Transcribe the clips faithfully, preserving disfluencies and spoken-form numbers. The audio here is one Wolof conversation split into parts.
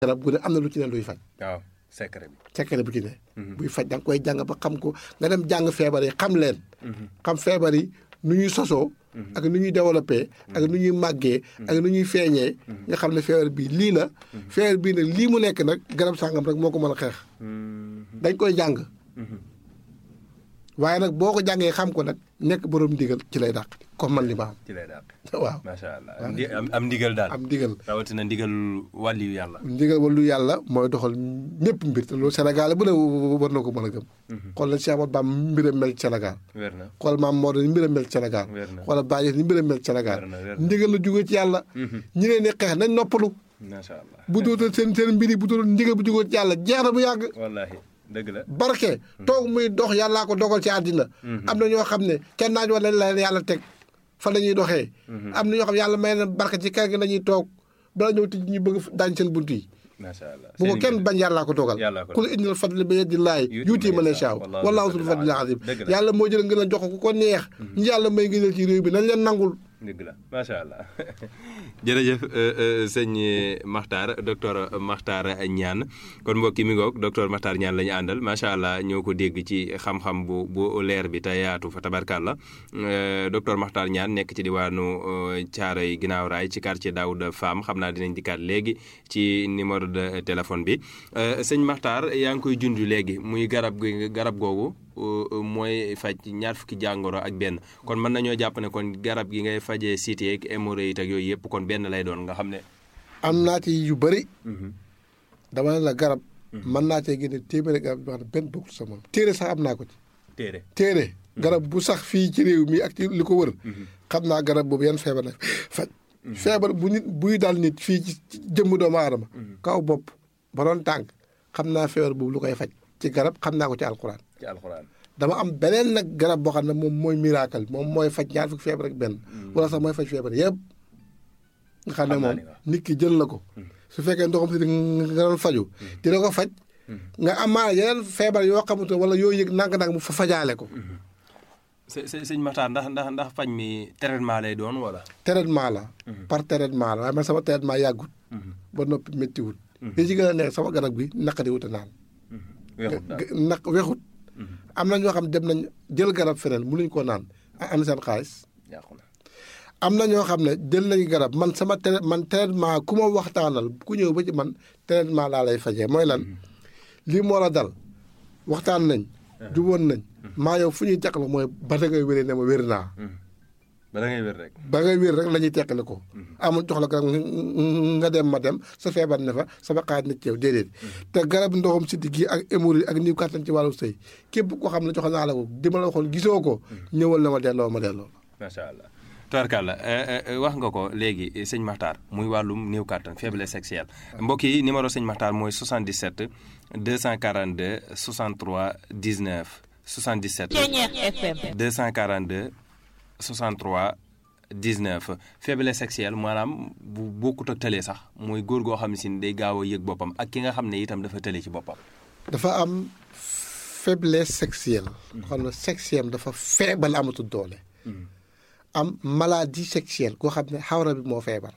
garab gu ne am na lu ci ne luy faj. waaw secret bi. secret bu ci ne. buy faj da nga koy jàng ba xam ko nga dem jàng feebar yi xam leen. xam feebar yi nu ñuy sosoo. ak nu ñuy développé. ak nu ñuy màggee. ak nu ñuy feeñee. nga xam ne feebar bii lii la. feebar bii nag lii mu nekk nag garab sàngam rek moo ko mën a xeex. dañ koy jàng. waaye nag boo ko jàngee xam ko nag nekk borom ndigal ci lay dàq comme man li ma am. ci lay dàq. waaw macha allah am am ndigal daal. am ndigal rawatina ndigal wàllu yàlla. ndigal wàllu yàlla mooy doxal ñëpp mbir te loolu Sénégal bu ne war na ko mën a gëm. xool na Cheikh Ahmadou Bamba mbiram mel ci Sénégal. wér na xool maam Maodo ni mbiram mel ci Sénégal. wér na xoolal Baye ni mbiram mel ci Sénégal. wér na wér na ndigal la jógee ci yàlla. ñi leen di xeex nañ noppalu. macha allah bu dootal seen seen mbir yi bu dootal ndigal bu jógee ci yàlla jeex na bu yàgg. wallaahi dëgg la. barke toog muy dox yàllaa ko dogal ci àddina. am na ñoo xam ne kenn naaj wala la yàlla teg fa la ñuy doxee. am na ñoo xam yàlla may na barke ci kër gi la ñuy toog bala ñëw tij ñu bëgg daañ seen bunt yi. macha allah bu ko kenn bañ yàllaa ko dogal. yàllaa ko ku la indil fadli bi yadillaahi yuuti man yashaa wallaahu zul fadlil aziim. yàlla moo jël ngeen a jox ko ku ko neex. ñu yàlla may ngeen ci réew bi nañ leen nangul. dëgg la macha allah jërëjëf sëñ Makhtar docteur Makhtar Niane kon mbokk yi mi ngoog docteur Makhtar Niane la ñu àndal macha allah ñoo ko dégg ci xam-xam bu bu leer bi te yaatu fa tabarkàlla docteur Makhtar Niane nekk ci diwaanu Thiaroye ginnaaw raay ci quartier Daouda Fam xam naa dinañ dikkaat léegi ci numéro de téléphone bi sëñ Makhtar yaa ngi koy junj léegi muy garab gi garab googu. mooy faj ñaar fukki jàngoro ak benn kon mën nañoo jàpp ne kon garab gi ngay fajee cité ak hémorroïde ak yooyu yëpp kon benn lay doon nga xam ne. am naa ci yu bëri. dama ne la garab. mën naa cee génne téeméeri garab yoo xam ne benn bokkul sa moom téere sax am naa ko ci. téere téere garab bu sax fii ci réew mi ak ci li ko wër. xam naa garab boobu yan feebar la faj. feebar bu nit buy dal nit fii ci jëmm doomu aadama. kaw bopp ba doon tànk xam naa feebar boobu lu koy faj ci garab xam naa ko ci alxuraan. ci alxuraan dama am beneen nag garab boo xam ne moom mooy miracle moom mooy faj ñaar fukki feebar ak benn. wala sax mooy faj feebar yëpp. nga xam ne moom nit ki jël na ko. su fekkee ndoxam si nga doon faju dina ko faj. nga amaana yeneen feebar yoo xamante wala yoo yëg nang-nang mu fa fajaale ko. së sëñ Makhtar ndax ndax ndax faj mi traitement lay doon wala. traitement la. par traitement la waaye man sama traitement yàggut. ba noppi méttiwut. li ci gën a neex sama garab gi naqari wut a naan. weexut daal naq weexut. am na ñoo xam dem nañ jël garab feneen mënuñ koo naan am seen xaalis. am na ñoo xam ne jël nañ garab man sama tra man traitement ku ma waxtaanal ku ñëw ba ci man traitement laa lay fajee mooy lan lii moo la dal waxtaan nañ. juboon nañ. maa yow fu ñuy teqale mooy ba da ngay wéree ne ma wér naa. ba da ngay wér rek. ba ngay wér rek la ñuy teqale ko. amul jox la garab nga dem ma dem sa feebar ne fa sama xaar na ci yow déedéet. te garab ndoxam si digg ak hémorroïde ak niw kàttan ci wàllu sëy képp koo xam ne jox naa la ko di ma la waxoon gisoo ko. ñëwal na ma delloo ma delloo. macha allah. tubarkàlla wax nga ko léegi sëñ Makhtar muy wàllum néew kàttan faiblesse sexuelle mbokk yi numéro sëñ Makhtar mooy soixante-dix-sept deux cent quarante-deux soixante-trois dix-neuf soixante-dix-sept deux cent quarante-deux soixante-trois dix-neuf faiblesse sexuelle maanaam bu bokkut ak tële sax mooy góor goo xam ne si day gaaw a yëg boppam ak ki nga xam ne itam dafa tële ci boppam. dafa am faiblesse sexuelle. xam ne sexuelle dafa feebal amatul doole. am maladie sexuelle koo xam ne xawra bi moo feebar.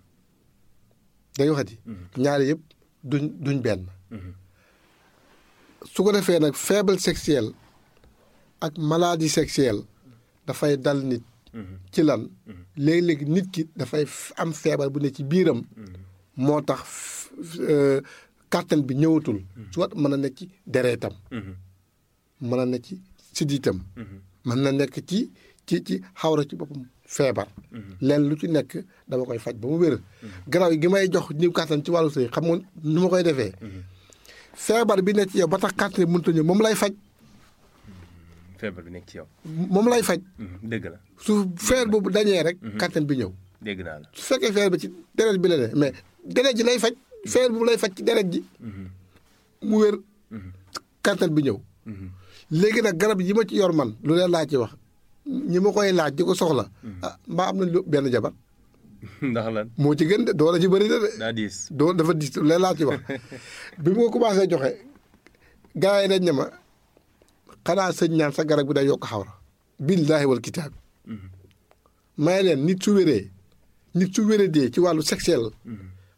day waxati. ñaari yëpp duñ duñ benn. su ko defee nag faible sexuelle ak maladie sexuelle dafay dal nit. ci lan léeg-léeg nit ki dafay am feebar bu ne ci biiram. moo tax kàttan bi ñëwatul. soit mën na nekk ci dereetam. mën na nekk ci siddiitam. mën na nekk ci. ci ci xawra ci boppam feebar. leen lu ci nekk dama koy faj ba mu wér. garaaw gi may jox niw kàttan ci wàllu sëy xam nga nu ma koy defee. feebar bi nekk ci yow ba tax kàttan bi mënut a ñëw moom lay faj. feebar bi nekk ci yow. moom lay faj. dëgg la su feebar boobu dañee rek. kàttan bi ñëw. dégg naa la su fekkee feebar bi ci deret bi la ne mais deret ji lay faj. feebar boobu lay faj ci deret ji. mu wér. kàttan bi ñëw. léegi nag garab yi ma ci yor man lu leen laa ci wax. ñi ma koy laaj di ko soxla. ah mbaa am nañ lu benn jabar. ndax lan moo ci gën de doole ci bëri na de. daa diis doo dafa diis leen laa ci wax. bi ma ko commencé joxe gars yi dañ ne ma xanaa sëñ ñaan sa garab bi day yokk xawra. billaahi wal kitaab. may leen nit su wéree nit su wéree dee ci wàllu sexuel.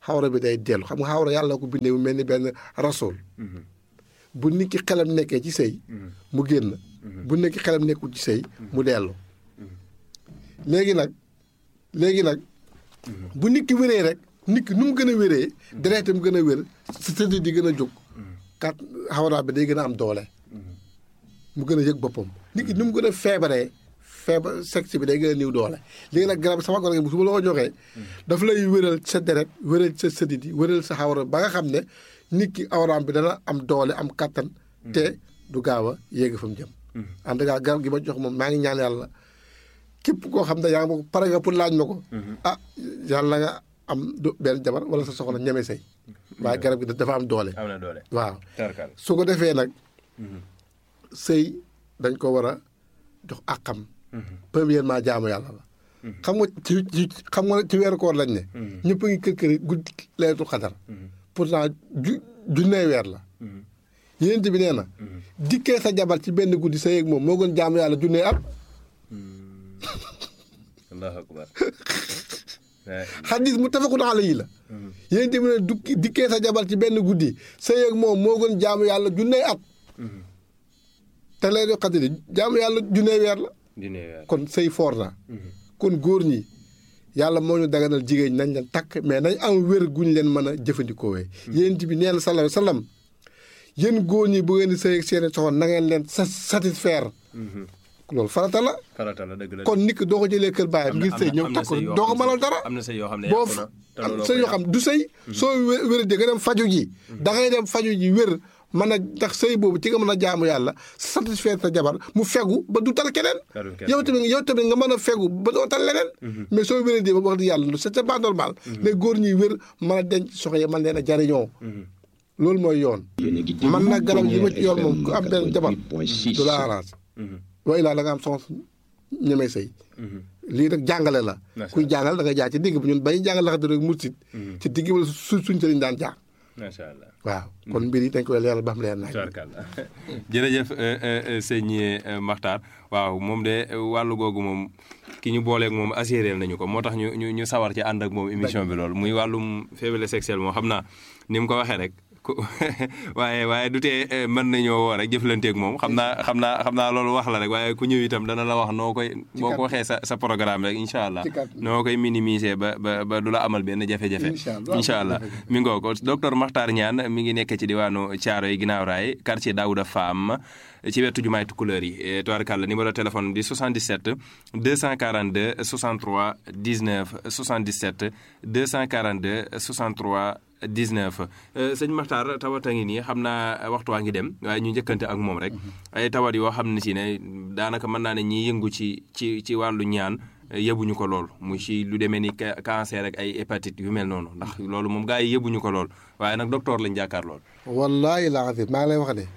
xawra bi day dellu xam nga xawra yàlla ko bindee mu mel ni benn rasool bu nit ki xelam nekkee ci sëy mu génn bu nit ki xelam nekkul ci sëy mu dellu léegi nag léegi nag bu nit ki wéree rek nit ki nu mu gën a wéree deretam gën a wér sa sëdd di gën a jóg kat xawra bi day gën a am doole mu gën a yëg boppam nit ki nu mu gën a feebaree feebar sexe bi day gën a néew doole léegi nag garab sama garab su ma la ko joxee dafa lay wéral sa deret wéral sa sëdit yi wéral sa xawra ba nga xam ne nit ki awraam bi dana am doole am kattan te du gaaw a yéegi fa mu jëm en tout cas garab gi ma jox moom maa ngi ñaan yàlla képp koo xam ne yaa ngi ma ko pare nga pour laaj ma ko ah yàlla nga am benn jabar wala sa soxla ñeme say waaye garab gi dafa am doole am na doole waaw su ko defee nag sëy dañ ko war a jox àqam premièrement jaamu yàlla la xam nga ci ci xam nga ci weeru koor lañ ne ñëpp a ngi kër kër guddi laylatul xadar pourtant ju junnee weer la yénent bi nee na dikkee sa jabar ci benn guddi sa yéeg moom moo gën jaamu yàlla junnee at allahu akbar xadis mu tafakun alayhi la yénent bi ne dukki dikkee sa jabar ci benn guddi sa yéeg moom moo gën jaamu yàlla junnee at te laylatul xadar jaamu yàlla junnee weer la kon sëy foor na kon góor ñi yàlla moo ñu daganal jigéen nañ leen takk mais nañ am wér guñ leen mën a jëfandikoo wee yéen bi nee na sallallahu alayhi wa sallam yéen góor ñi bu ngeen di sëy ak seeni soxna na ngeen leen satisfaire loolu farata la farata la dëgg la kon nit ki doo ko jëlee kër baayam ngir sëy ñëw takk doo ko mënal dara am na sëy yoo xam ne boo am sëy yoo xam du sëy soo wér di nga dem faju ji da ngay dem faju ji wér mën a ndax sëy boobu ci nga mën a jaamu yàlla satisfaire sa jabar mu fegu ba du tal keneen yow tamit yow tamit nga mën a fegu ba doo tal leneen mais soo wéree di ba wax di yàlla c'est pas normal les góor ñuy wér mën a denc soxna yi mën leen a jariñoo loolu mooy yoon man nag garab yi ma ci yoon moom ku am benn jabar du la arrange waaye laa da nga am soxna ñemee sëy lii nag jàngale la kuy jàngal da nga jaar ci digg bi ñun bañu jàngal la xam rek mursit ci digg bi la su suñ sëriñ daan jaar macha allah waaw kon mbir yi dañ koy leeral ba xam leer naaj. jërëjëf sëñ Makhtar waaw moom de wàllu googu moom ki ñu booleeg moom assuré nañu ko moo tax ñu ñu ñu sawar ci ànd ak moom émission bi loolu muy wàllum faiblesse sexuelle moo xam naa ni mu ko waxee rek waaye waaye du tee mën nañoo woo rek jëflanteeg moom xam naa xam naa xam naa loolu wax la rek waaye ku ñëw itam dana la wax noo koy boo ko waxee sa sa programme rek incha allah noo koy minimiser ba ba ba du la amal benn jafe-jafe incha allah mi ngoo ko docteur Makhtar Niane mi ngi nekk ci diwaanu Thiaroye ginnaaw raay quartier Daouda Fam ci wetu jumaay Tukulëër yi tubaarkàlla numéro téléphone di soixante-dix-sept deux cent quarante-deux soixante-trois dix-neuf soixante-dix-sept deux cent quarante-deux soixante-trois dix-neuf sëñ Makhtar tawat a ngi nii xam naa waxtu waa ngi dem waaye ñu njëkkante ak moom rek ay tawat yoo xam ne si ne daanaka mën naa ne ñiy yëngu ci ci ci wàllu ñaan yëbuñu ko lool mu ci lu demee ni cancer ak ay hépatite yu mel noonu ndax loolu moom gars yi yëbuñu ko lool waaye nag docteur lañ jàkkaar lool. wallaahi laa xam maa ngi lay wax ne.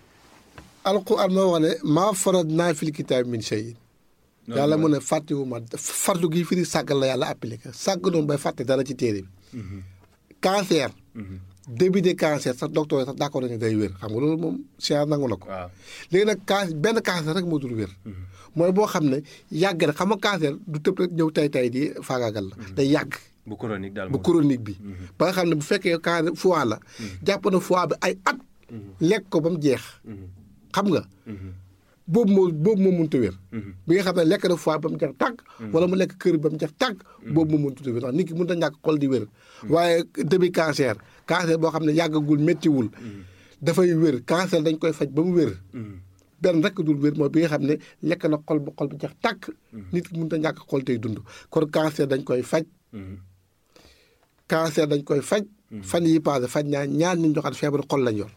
alquran moo wax ne maa faradnaa fil kitaabi min shay'in yàlla mu ne fàttewuma fardu gi firi sàggal la yàlla appliqué sàgg noonu bay fàtte dara ci téere bi. cancer. début de cancer sax docteur sax d'accord nañu day wér xam nga loolu moom science nangu na ko. léegi nag cancer benn cancer rek moo dul wér. mooy boo xam ne yàgg na xam nga cancer du tëb rek ñëw tay tay di faagaagal la. day yàgg. bu chronique daal bu chronique bi. ba nga xam ne bu fekkee cancer foie la. jàpp na foie bi ay at. lekk ko ba mu jeex. xam nga. boobu moo boobu moo mënut a wér. bi nga xam ne lekk na foie ba mu jeex tàgg. wala mu lekk kër ba mu jeex tàgg. boobu moo mënut a wér ndax nit ki mënut a ñàkk xol di wér. waaye début cancer cancer boo xam ne yàggagul méttiwul. dafay wér cancer dañ koy faj ba mu wér. benn rek dul wér mooy bi nga xam ne lekk na xol ba xol ba jeex tàgg. nit ki mënut a ñàkk xol tey dund kon cancer dañ koy faj. cancer dañ koy faj. fan yi passé faj ñaa ñaar nit ñoo xam ne feebaru xol lañ yor.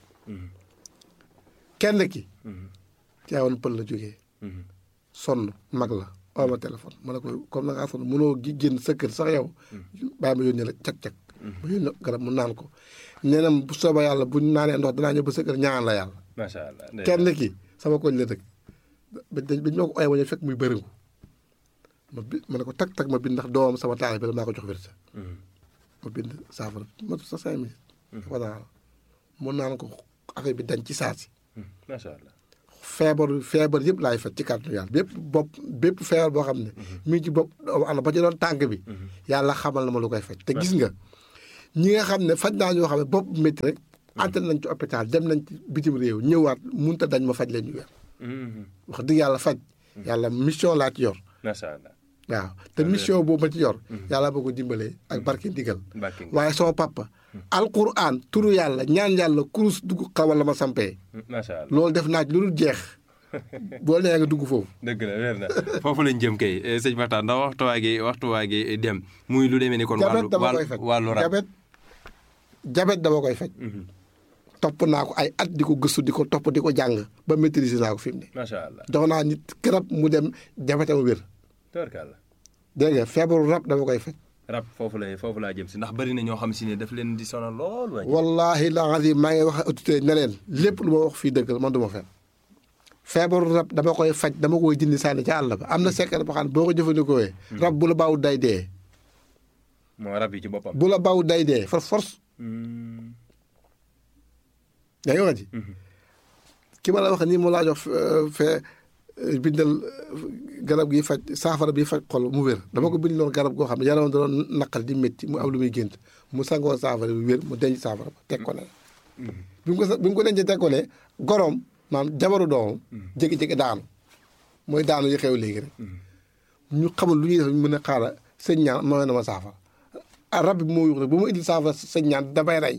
kenn ki. Tiwaawan Pël la jógee. sonn mag la oo ma téléphone ma ne ko comme na ngaa sonn mënoo gi génn sa kër sax yow. bàyyi ma yónnee la cag-cag. ma yónnee garab mu naan ko. nee na bu soobee yàlla bu ñu naanee ndox danaa ñëw ba sa kër ñaan la yàlla. macha allah kenn ki sama koñ la dëkk. ba dañ ma ko ooyee ma fekk muy bëriŋu. ma bi ma ne ko tag tag ma bind ndax doomam sama taal bi maa ko jox wér. ma bind saafara ma sa cinq minutes. voilà mun naan ko affaire bi dañ ci saa si. macha allah. feebar feebar yëpp laay faj ci kàttanu yàlla bépp bopp bépp feebar boo xam ne mi ngi ci bopp ana ba ci doon tànk bi yàlla xamal na ma lu koy faj te gis nga ñi nga xam ne faj naa ñoo xam ne bopp métti rek entré nañ ci hôpital dem nañ ci bitim réew ñëwaat mënut a dañ ma faj leen ñu wér wax dëgg yàlla faj yàlla mission laa ci yor macha allah waaw te mission boobu ma ci yor yàlla boo ko dimbalee ak barke ndigal waaye sama papa alquran turu yàlla ñaan yàlla kurus dugg xawal la ma sampee macha allah loolu def naa ci lu dul jeex boo nee nga dugg foofu dëgg la weer na foofu lañ jëm kay sëñ Makhtar ndax waxtu waa gi waxtu waa gi dem muy lu demee ni kon jabet dama koy wàllu faj wàllu rab jabet jabet dama koy faj topp naa ko ay at di ko gëstu di ko topp di ko jàng ba maîtriser naa ko fi mu ne macha allah jox naa nit garab mu dem jabetam wér tubarkalla dégg nga feebaru rab dama koy faj rab foofu la foofu laa jëm si ndax bari na ñoo xam si ne daf leen di sonal lool waay wallahi la azim maa ngi wax autorité ne leen lépp lu ma wax fii dëgg la man du ma fen feebaru rab dama koy faj dama koy dindi sànni ca àll ba am na secret boo xam ne boo ko jëfandikoo rab bu la baaw day dee moo rab yi ci boppam bu la baaw day dee for force yaa ngi wax ji ki ma la wax nii moo laa jox fee bindal garab gi faj saafara bi faj xol mu wér dama ko bind loon garab goo xam ne yaram da doon naqal di métti mu am lu muy gént mu sangoo saafara bi wér mu denc saafara ba teg ko ne bi mu ko bi mu ko dencee teg ko ne goroom maanaam jabaru doomam jékki-jékki daanu mooy daanu yi xew léegi rek ñu xamul lu ñuy def mën a xaara sëñ ñaan mooy na ma saafara rab bi moo yuux rek bu ma indil saafara sëñ ñaan damay rey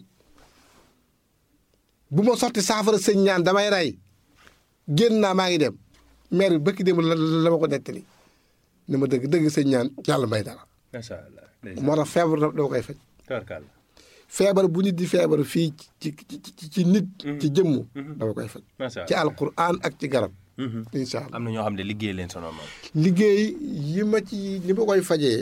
bu ma sotti saafara sëñ ñaan damay rey génn naa maa ngi dem maire bi bëkki dem la la ma ko nettali ne ma dëgg dëgg sëñ ñaan yàlla may dara macha allah moo tax feebar dama koy faj tubarkalla feebar bu nit di feebar fii ci ci ci nit ci jëmm dama koy faj ci alquran ak ci garab incha allah am na ñoo xam ne liggéey leen sonal moom liggéey yi ma ci li ma koy fajee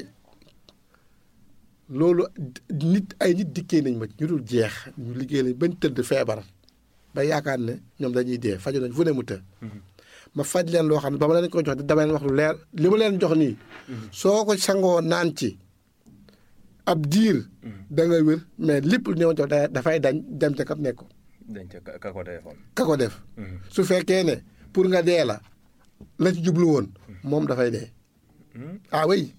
loolu nit ay nit dikkee nañ ma ci ñu dul jeex ñu liggéey lañ bañ tëdd feebar ba yaakaar ne ñoom dañuy dee faju nañ fu ne mu të ma faj leen loo xam ne ba ma leen ko jox dama leen wax lu leer li ma leen jox nii soo ko sangoo naan ci ab diir da nga wér mais lépp lu ñëw jox dafay dañ dem ca kam nekk dañ ca ka ko defoon ka ko def su fekkee ne pour nga dee la la ci jublu woon moom dafay dee ah oui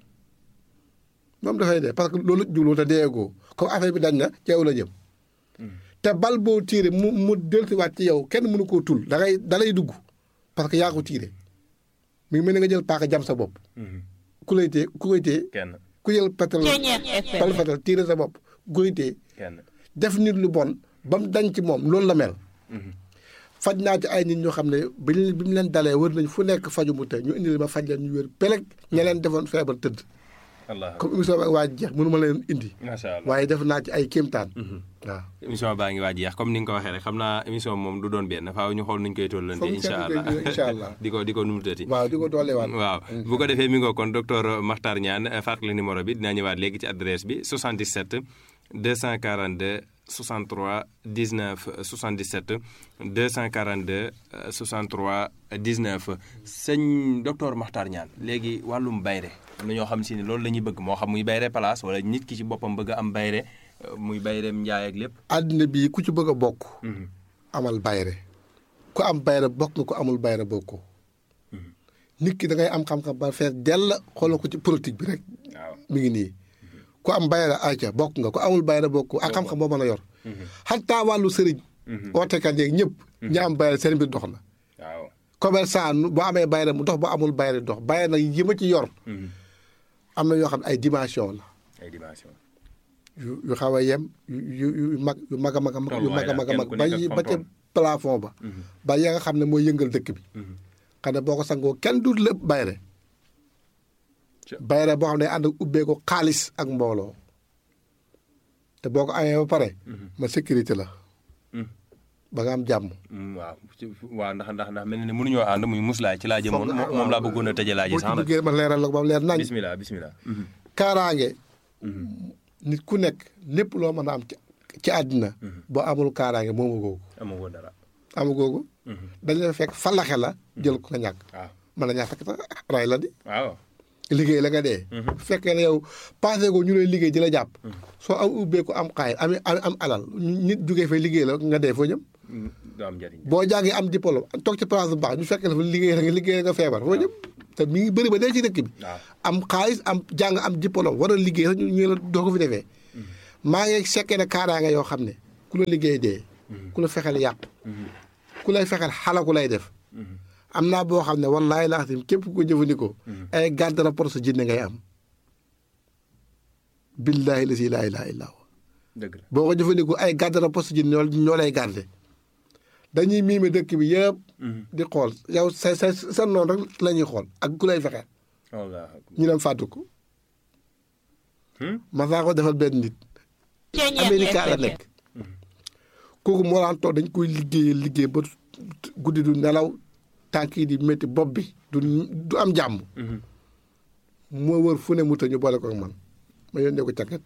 moom dafay dee parce que loolu jublu te deegoo comme affaire bi dañ na ci yow la jëm te bal boo tiire mu mu dellusiwaat ci yow kenn mënu koo tul da ngay da lay dugg parce que yaa ko tiire mi ngi mel ni nga jël paaka jam sa bopp ku lay tee ku koy tee kenn ku jël pétrole bal fetal tiire sa bopp koy tee kenn def nit lu bon ba mu dañ ci moom loolu la mel faj naa ci ay nit ñoo xam ne bi bi mu leen dalee wër nañ fu nekk faju mu te ñu indi ma faj leen ñu wér peleg ña leen defoon feebar tëdd comme émission bi waa jeex mënu ma leen indi macha allah waaye def naa ci ay kéemtaan waaw émission baa ngi waaj jeex comme ni nga ko waxee rek xam naa émission moom du doon benn faaw ñu xool nuñ koy tollante incha allah incha allah di ko di ko numutati waaw di ko dooleewaat waaw bu ko defee mi ngoo kon docteur Makhtar Niane fàttali numéro bi dinaa ñëwaat léegi ci adresse bi soixante-dix-sept deux cent quarante-deux soixante-trois dix-neuf soixante-dix-sept deux cent quarante-deux soixante-trois dix-neuf sëñ docteur Makhtar Niane léegi wàllum bayre am na ñoo xam si ne loolu la ñuy bëgg moo xam muy bayre place wala nit ki ci boppam bëgg a am bayre muy bayreem njaay ak lépp àddina bii ku ci bëgg a bokk amal bayre ku am bayre bokk nga ko amul bayre bokk ko nit ki da ngay am xam-xam ba fees dell xoolal ko ci politique bi rek mi ngi nii ku am bayre ayca bokk nga ku amul bayre bokk ak xam-xam boo mën a yor xataa wàllu sëriñ ootekat yeeg ñëpp ñi am bayre seen mbir dox na waaw commerçant boo amee bayre mu dox boo amul bayre dox bayre nag yi ma ci yor am na yoo xam ne ay dimension la ay dimension yu yu xaw a yem yu yu mag yu mag a mag a mag yu mag a mag a mag ba ba ca plafond ba ba ya nga xam ne mooy yëngal dëkk bi xam ne boo ko sangoo kenn du lépp bayre bayre boo xam ne ànd ak ubbee ko xaalis ak mbooloo te boo ko amee ba pare ma sécurité la ba nga am jàmm waaw waaw ndax ndax ndax mel na ne mënuñoo ànd muy muslaay ci laa jëmoon moom laa bëggoon a tëjee laa ji sax nag ma leeral la ko ba mu leer nañ bismillah bismillah kaaraange nit ku nekk lépp loo mën a am ci àddina boo amul kaaraange moomu googu amagoo dara amu googu dañ la fekk falaxe la jël ko nga ñàkk waaw mën na ñaa fekk ray la di waaw liggéey la nga dee bu fekkee ne yow passé ko ñu lay liggéey di la jàpp soo am ubbee ko am xaay am am alal nit jógee fay liggéey la nga dee foo jëm du am njëriñ boo jàngee am diplôme toog ci place bu baax ñu fekk la fa liggéey la nga liggéey la nga feebar foo jëm te mi ngi bëri ba dee ci dëkk bi am xaalis am jàng am diplôme war a liggéey sax ñu la doo ko fi defee maa ngi sekkee ne kaaraange yoo xam ne ku la liggéey dee ku la fexeel yàqu ku lay fexeel xalaku lay def am naa boo xam ne wallaahi laa xam képp ku ko jëfandikoo ay garde rapport sa jinne ngay am billaahi la si laa ilaaha illaa huwa dëgg la boo ko jëfandikoo ay garde rapport sa jinne ñoo lay garde dañuy miime dëkk bi yëpp di xool yow sa sa sa noonu rek la ñuy xool ak ku lay fexeel ñu dem fàttu ko ma saa ko defal benn nit Amérique la nekk kooku moo daan toog dañ koy liggéey liggéey ba guddi du nelaw tànk yi di métti bopp bi du du am jàmm moo wër fu ne mu ta ñu boole ko ak man ma yónnee ko càkket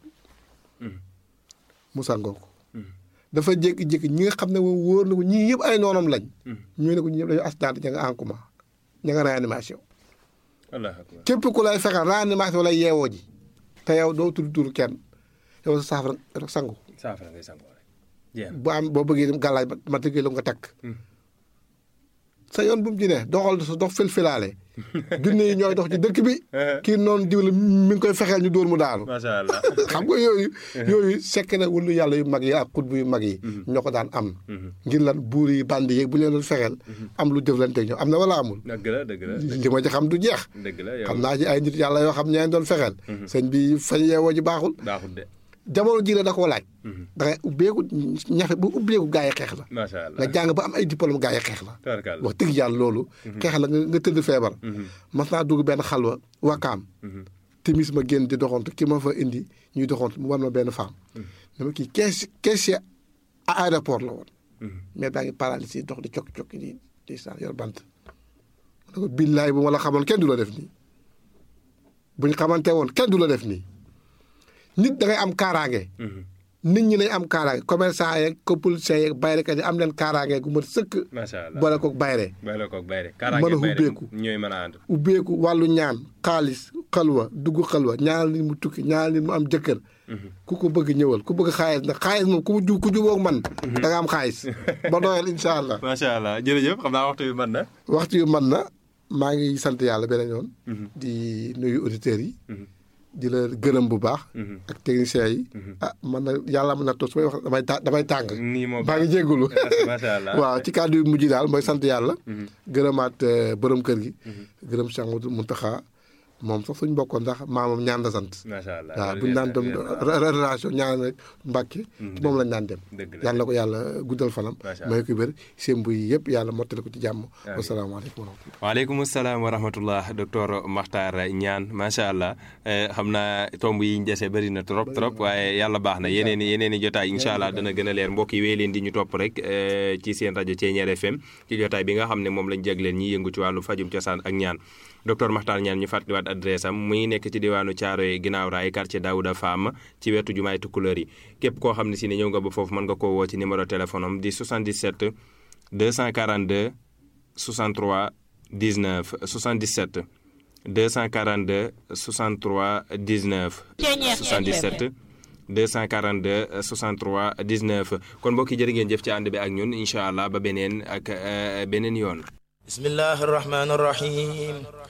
mu sangoo ko dafa jékki-jékki ñi nga xam ne moom wóor na ko ñii yëpp ay noonam lañ ñu ne ko ñi ñëpp dañu accident ña nga en coma ña nga réanimation képp ku lay fexeel réanimation lay yeewoo ji te yow doo tudd tur kenn yow sa saafara rek sangu saafara ngay sangu bu am boo bëggee dem gàllaaj ma tëggee lu nga takk sa yoon bu mu ci ne doxal sa dox filfilaale junne yi ñooy dox ci dëkk bi kii noonu diw la mi ngi koy fexeel ñu dóor mu daanu macha allah xam nga yooyu yooyu sekk na wulu yàlla yu mag yi ak xutbu yu mag yi ñoo ko daan am ngir lan buur yi bandi yi bu leen doon fexeel am lu jëflante ñoom am na wala amul dëgg la dëgg la li ma ci xam du jeex dëgg la xam naa ci ay nit yàlla yoo xam ñeen doon fexeel sëñ bi fañ yeewoo ji baaxul baaxul de jamono ji la da koo laaj da ngay ubbeeku ñafe bu ubbeeku gaa yi xeex la macha allah nga jàng ba am ay diplôme gaa yi xeex la tabarkalla wax dëgg yàlla loolu xeex la nga tëdd feebar mas naa dugg benn xalwa wakaam timis ma génn di doxantu ki ma fa indi ñuy doxantu mu war ma benn femme dama kii kees caissier à aéroport la woon mais baa ngi paralysé dox di cokki-cokki di di sa yor bant ma ne ko billaay bu ma la xamoon kenn du la def nii buñ xamante woon kenn du la def nii nit da ngay am kaaraange nit ñi nañ am kaaraange commerçant yeeg politiciens yeeg bayrekat yi am leen kaaraange gu mat sëkk macha allah boole koog bayre boole koog bayre mën a ubbeeku ñooy mën a ànd ubbeeku wàllu ñaan xaalis xalwa dugg xalwa ñaanal nit mu tukki ñaanal nit mu am jëkkër ku ko bëgg ñëwal ku bëgg xaalis nag xaalis moom ku ju ku jubóog man da nga am xaalis ba doyal incha allah macha allah jërëjëf xam naa waxtu yu mën na waxtu yu mën na maa ngi sant yàlla beneen yoon di nuyu auditeurs yi di la gërëm bu baax. ak techniciens yi. ah man na yàlla mën na toog su may wax damay ta damay tàng. nii moom baa ngi jégalu. macha allah waaw ci kàddu yu mujj daal mooy sant yàlla. gërëmaat borom kër gi. gërëm Cheikh Mountakha moom sax suñ bokkoon ndax maamam ñaan la sant. macha allah waaw bu ñu naan dem relation ñaan rek Mbàkke moom lañ daan dem. yàlla na ko yàlla guddal fanam. may ko wér seen buy yëpp yàlla mottali ko ci jàmm. wasalaamaaleykum wa rahmatulah. waaleykum salaam wa rahmatullah docteur Makhtar Niane macha allah xam naa tomb yi ñu dese bëri na trop trop waaye yàlla baax na yeneen i yeneen i jotaay incha allah dana gën a leer mbokk yi wéy leen di ñu topp rek ci seen rajo Thiéniere F M ci jotaay bi nga xam ne moom lañ jagleen ñi yëngu ci wàllu fajum cosaan ak ñaan docteur Makhtar Niane ñu fàttaliwaat adresse am muy nekk ci diwaanu Thiaroye ginnaaw raay quartier Daouda Fam ci wetu jumaay Tukulóor yi képp koo xam ne si ne ñëw nga ba foofu mën nga koo woo ci numéro téléphone am di soixante-dix-sept deux cent quarante-deux soixante-trois dix-neuf soixante-dix-sept deux cent quarante-deux soixante-trois dix-neuf soixante-dix-sept deux cent quarante-deux soixante-trois dix-neuf kon mbokk yi jërë ngeen jëf ci ànd bi ak ñun incha allah ba beneen ak beneen yoon. bismillahi rahmaani rahim